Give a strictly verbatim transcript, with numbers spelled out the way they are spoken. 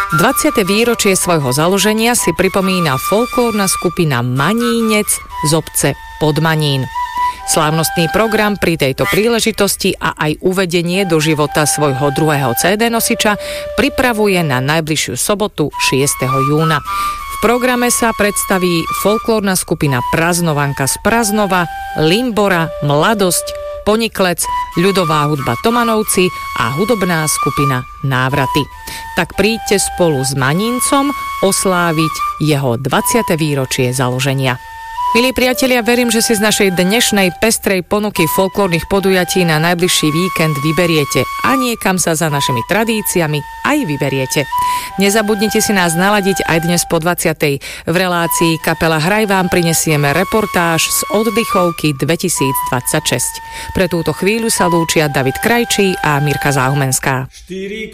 dvadsiate výročie svojho založenia si pripomína folklórna skupina Manínec z obce Podmanín. Slávnostný program pri tejto príležitosti a aj uvedenie do života svojho druhého cé dé nosiča pripravuje na najbližšiu sobotu šiesteho júna. V programe sa predstaví folklórna skupina Praznovanka z Praznova, Limbora, Mladosť, Poniklec, ľudová hudba Tomanovci a hudobná skupina Návraty. Tak príďte spolu s Maníncom osláviť jeho dvadsiate výročie založenia. Milí priatelia, verím, že si z našej dnešnej pestrej ponuky folklórnych podujatí na najbližší víkend vyberiete a niekam sa za našimi tradíciami aj vyberiete. Nezabudnite si nás naladiť aj dnes po dvadsiatej V relácii Kapela Hraj vám prinesieme reportáž z oddychovky dvetisícdvadsaťšesť. Pre túto chvíľu sa lúčia David Krajčí a Mirka Záhumenská.